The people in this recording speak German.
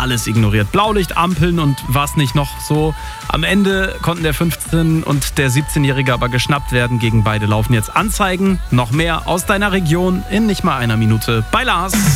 alles ignoriert. Blaulicht, Ampeln und was nicht noch so. Am Ende konnten der 15- und der 17-Jährige aber geschnappt werden. Gegen beide laufen jetzt Anzeigen. Noch mehr aus deiner Region in nicht mal einer Minute bei Lars.